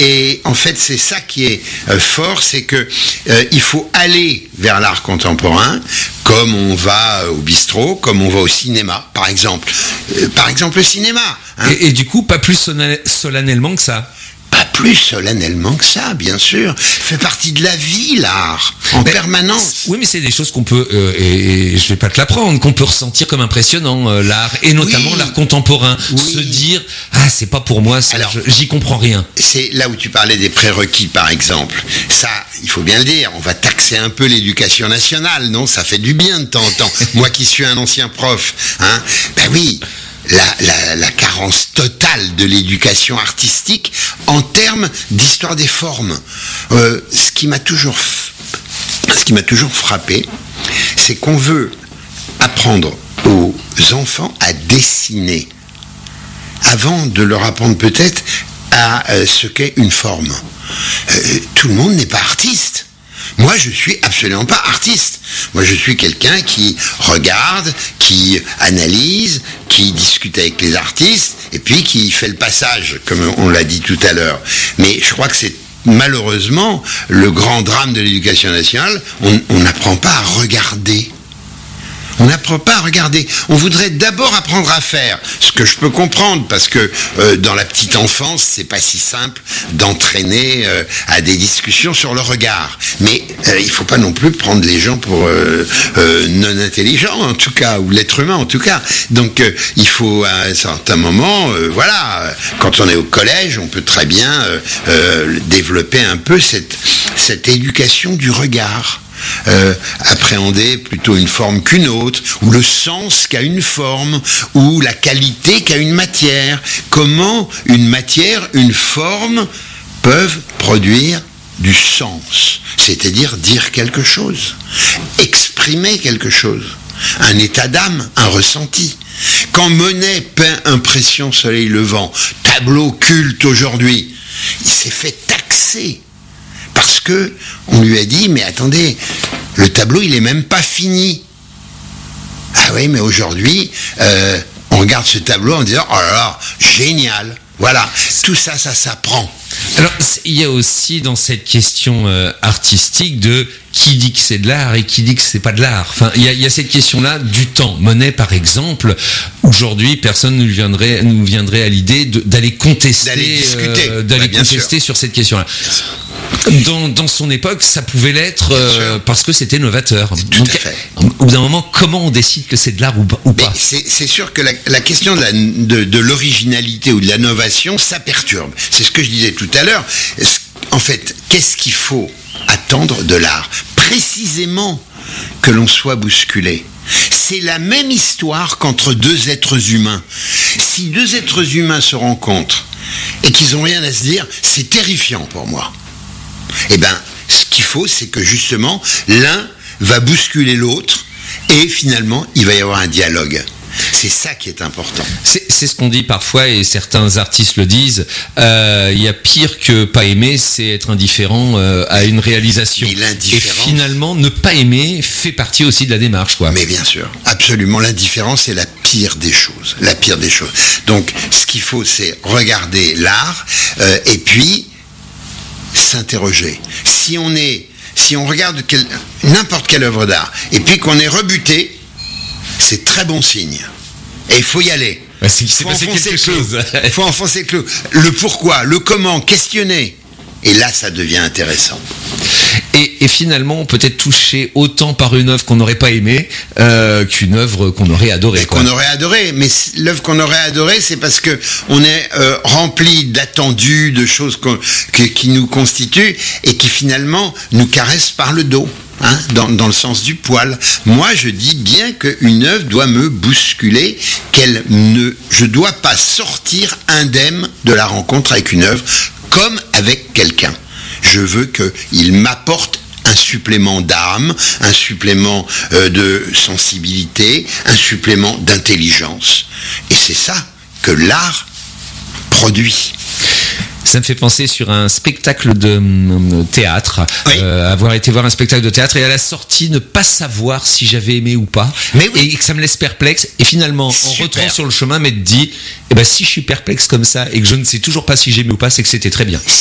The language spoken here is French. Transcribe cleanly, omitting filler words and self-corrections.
Et en fait, c'est ça qui est fort, c'est que il faut aller vers l'art contemporain, comme on va au bistrot, comme on va au cinéma, par exemple. Par exemple, le cinéma. Hein. Et du coup, pas plus solennellement que ça. Pas plus solennellement que ça, bien sûr. Fait partie de la vie, l'art, en permanence. Oui, mais c'est des choses qu'on peut, et je vais pas te l'apprendre, qu'on peut ressentir comme impressionnant, l'art, et notamment l'art contemporain. Se dire, c'est pas pour moi, ça, j'y comprends rien. C'est là où tu parlais des prérequis, par exemple. Ça, il faut bien le dire, on va taxer un peu l'éducation nationale, non? Ça fait du bien de temps en temps. Moi qui suis un ancien prof, hein, ben oui. La carence totale de l'éducation artistique en termes d'histoire des formes. Ce qui m'a toujours frappé, c'est qu'on veut apprendre aux enfants à dessiner avant de leur apprendre peut-être à ce qu'est une forme. Tout le monde n'est pas artiste. Moi, je suis absolument pas artiste. Moi, je suis quelqu'un qui regarde, qui analyse, qui discute avec les artistes, et puis qui fait le passage, comme on l'a dit tout à l'heure. Mais je crois que c'est malheureusement le grand drame de l'éducation nationale. On n'apprend pas à regarder. On n'apprend pas à regarder. On voudrait d'abord apprendre à faire, ce que je peux comprendre, parce que dans la petite enfance, c'est pas si simple d'entraîner à des discussions sur le regard. Mais il faut pas non plus prendre les gens pour non intelligents, en tout cas, ou l'être humain, en tout cas. Donc il faut à un certain moment, quand on est au collège, on peut très bien développer un peu cette éducation du regard. Appréhender plutôt une forme qu'une autre, ou le sens qu'a une forme, ou la qualité qu'a une matière. Comment une matière, une forme peuvent produire du sens, c'est-à-dire dire quelque chose, exprimer quelque chose, un état d'âme, un ressenti. Quand Monet peint Impression soleil levant, tableau culte aujourd'hui, il s'est fait taxer. Parce que on lui a dit, mais attendez, le tableau, il est même pas fini. Ah oui, mais aujourd'hui, on regarde ce tableau en disant, oh là là, génial. Voilà, tout ça, ça s'apprend. Alors, il y a aussi dans cette question artistique de qui dit que c'est de l'art et qui dit que c'est pas de l'art. Enfin, il y a cette question-là du temps. Monet, par exemple, aujourd'hui, personne ne nous viendrait à l'idée d'aller contester, d'aller discuter sur cette question-là. Dans son époque, ça pouvait l'être parce que c'était novateur. Tout à fait. Au bout d'un moment, comment on décide que c'est de l'art ou pas? C'est sûr que la question de l'originalité ou de la novation, ça perturbe. C'est ce que je disais tout à l'heure. En fait, qu'est-ce qu'il faut attendre de l'art? Précisément que l'on soit bousculé. C'est la même histoire qu'entre deux êtres humains. Si deux êtres humains se rencontrent et qu'ils n'ont rien à se dire, c'est terrifiant pour moi. Eh bien, ce qu'il faut, c'est que justement, l'un va bousculer l'autre et finalement, il va y avoir un dialogue. C'est ça qui est important. C'est ce qu'on dit parfois, et certains artistes le disent, il y a pire que pas aimer, c'est être indifférent à une réalisation. Et finalement, ne pas aimer fait partie aussi de la démarche, quoi. Mais bien sûr, absolument, l'indifférence est la pire des choses. La pire des choses. Donc, ce qu'il faut, c'est regarder l'art, et puis s'interroger. Si on regarde n'importe quelle œuvre d'art, et puis qu'on est rebuté, c'est très bon signe. Et il faut y aller. Il s'est passé quelque chose. Il faut enfoncer le clou. Le pourquoi, le comment, questionner. Et là, ça devient intéressant. Et finalement, peut-être touché autant par une œuvre qu'on n'aurait pas aimée qu'une œuvre qu'on aurait adorée. Qu'on aurait adorée. Mais l'œuvre qu'on aurait adorée, c'est parce que on est rempli d'attendus, de choses qui nous constituent et qui finalement nous caressent par le dos. Hein, dans le sens du poil. Moi, je dis bien qu'une œuvre doit me bousculer, je dois pas sortir indemne de la rencontre avec une œuvre, comme avec quelqu'un. Je veux qu'il m'apporte un supplément d'âme, un supplément de sensibilité, un supplément d'intelligence. Et c'est ça que l'art produit. Ça me fait penser sur un spectacle de théâtre, avoir été voir un spectacle de théâtre et à la sortie ne pas savoir si j'avais aimé ou pas, et que ça me laisse perplexe, et finalement en rentrant sur le chemin m'être dit, si je suis perplexe comme ça et que je ne sais toujours pas si j'ai aimé ou pas, c'est que c'était très bien.